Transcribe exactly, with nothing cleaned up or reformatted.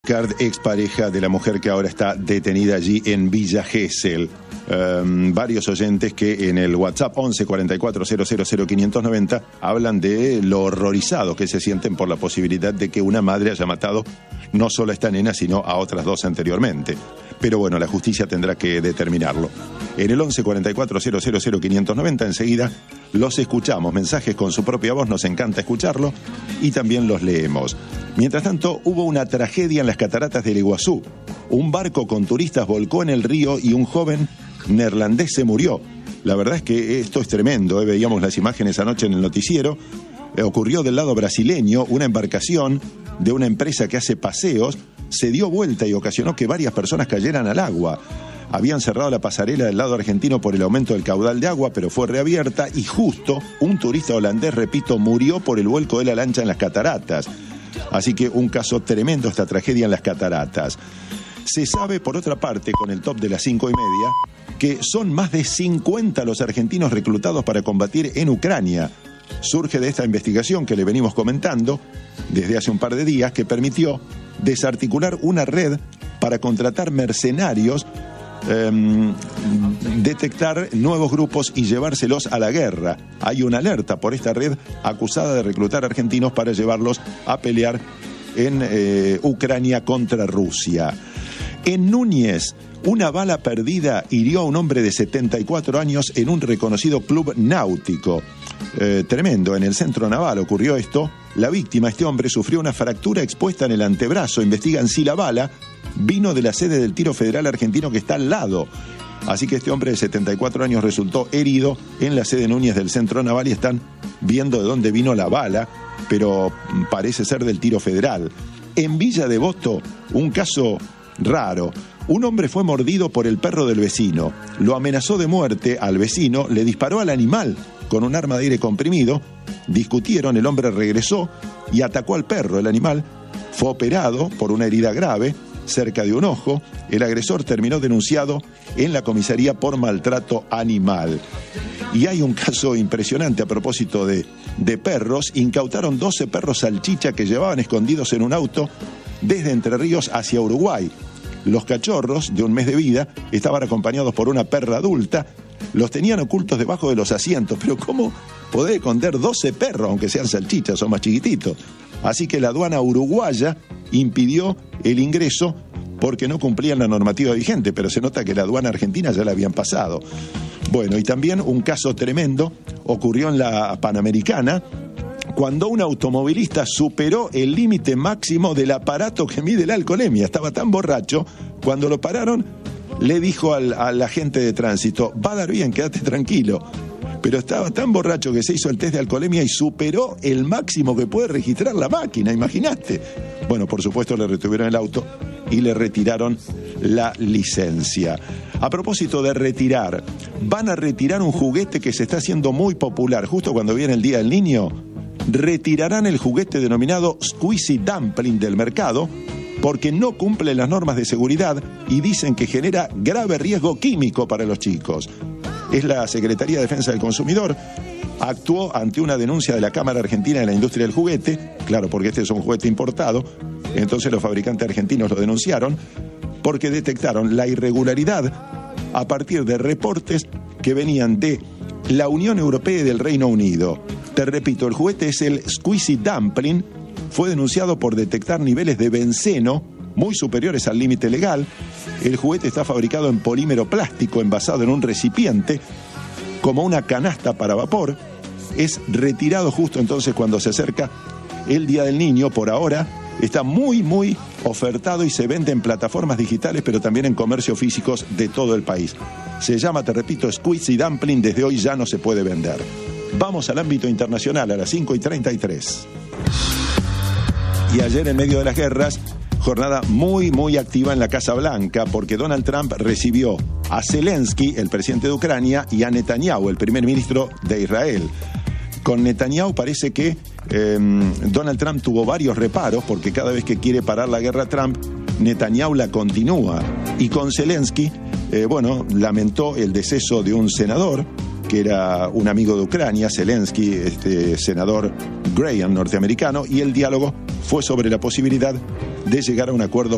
Card, expareja de la mujer que ahora está detenida allí en Villa Gesell. Um, varios oyentes que en el WhatsApp once cuarenta y cuatro cero cero cero quinientos noventa hablan de lo horrorizados que se sienten por la posibilidad de que una madre haya matado no solo a esta nena, sino a otras dos anteriormente. Pero bueno, la justicia tendrá que determinarlo. En el once cuarenta y cuatro cero cero cero quinientos noventa enseguida los escuchamos. Mensajes con su propia voz, nos encanta escucharlo y también los leemos. Mientras tanto, hubo una tragedia en las cataratas del Iguazú. Un barco con turistas volcó en el río y un joven neerlandés se murió. La verdad es que esto es tremendo, ¿eh? Veíamos las imágenes anoche en el noticiero. Eh, ocurrió del lado brasileño. Una embarcación de una empresa que hace paseos se dio vuelta y ocasionó que varias personas cayeran al agua. Habían cerrado la pasarela del lado argentino por el aumento del caudal de agua, pero fue reabierta y justo un turista holandés, repito, murió por el vuelco de la lancha en las cataratas. Así que un caso tremendo esta tragedia en las cataratas. Se sabe, por otra parte, con el top de las cinco y media, que son más de cincuenta los argentinos reclutados para combatir en Ucrania. Surge de esta investigación que le venimos comentando desde hace un par de días, que permitió desarticular una red para contratar mercenarios, eh, detectar nuevos grupos y llevárselos a la guerra. Hay una alerta por esta red acusada de reclutar argentinos para llevarlos a pelear en eh, Ucrania contra Rusia. En Núñez, una bala perdida hirió a un hombre de setenta y cuatro años en un reconocido club náutico. Eh, tremendo, en el centro naval ocurrió esto. La víctima, este hombre, sufrió una fractura expuesta en el antebrazo. Investigan si la bala vino de la sede del Tiro Federal Argentino que está al lado. Así que este hombre de setenta y cuatro años resultó herido en la sede Núñez del centro naval y están viendo de dónde vino la bala, pero parece ser del Tiro Federal. En Villa Devoto, un caso raro. Un hombre fue mordido por el perro del vecino. Lo amenazó de muerte al vecino, le disparó al animal con un arma de aire comprimido. Discutieron, el hombre regresó y atacó al perro. El animal fue operado por una herida grave cerca de un ojo. El agresor terminó denunciado en la comisaría por maltrato animal. Y hay un caso impresionante a propósito de, de perros. Incautaron doce perros salchicha que llevaban escondidos en un auto desde Entre Ríos hacia Uruguay. Los cachorros, de un mes de vida, estaban acompañados por una perra adulta. Los tenían ocultos debajo de los asientos. Pero ¿cómo podés esconder doce perros, aunque sean salchichas, son más chiquititos? Así que la aduana uruguaya impidió el ingreso porque no cumplían la normativa vigente, pero se nota que la aduana argentina ya la habían pasado. Bueno, y también un caso tremendo ocurrió en la Panamericana, cuando un automovilista superó el límite máximo del aparato que mide la alcoholemia. Estaba tan borracho, cuando lo pararon, le dijo al, al agente de tránsito: va a dar bien, quédate tranquilo. Pero estaba tan borracho que se hizo el test de alcoholemia y superó el máximo que puede registrar la máquina, imaginaste. Bueno, por supuesto le retuvieron el auto y le retiraron la licencia. A propósito de retirar, van a retirar un juguete que se está haciendo muy popular justo cuando viene el Día del Niño. Retirarán el juguete denominado Squeezy Dumpling del mercado porque no cumple las normas de seguridad y dicen que genera grave riesgo químico para los chicos. Es la Secretaría de Defensa del Consumidor. Actuó ante una denuncia de la Cámara Argentina de la Industria del Juguete, claro, porque este es un juguete importado, entonces los fabricantes argentinos lo denunciaron porque detectaron la irregularidad a partir de reportes que venían de la Unión Europea y del Reino Unido. Te repito, el juguete es el Squeezy Dumpling, fue denunciado por detectar niveles de benceno muy superiores al límite legal. El juguete está fabricado en polímero plástico envasado en un recipiente como una canasta para vapor. Es retirado justo entonces cuando se acerca el Día del Niño. Por ahora está muy muy ofertado y se vende en plataformas digitales, pero también en comercios físicos de todo el país. Se llama, te repito, Squeezy Dumpling. Desde hoy ya no se puede vender. Vamos al ámbito internacional a las cinco y treinta y tres. Y ayer, en medio de las guerras, jornada muy, muy activa en la Casa Blanca, porque Donald Trump recibió a Zelensky, el presidente de Ucrania, y a Netanyahu, el primer ministro de Israel. Con Netanyahu parece que eh, Donald Trump tuvo varios reparos, porque cada vez que quiere parar la guerra Trump, Netanyahu la continúa. Y con Zelensky, eh, bueno, lamentó el deceso de un senador, que era un amigo de Ucrania, Zelensky, este senador Graham, norteamericano, y el diálogo fue sobre la posibilidad de llegar a un acuerdo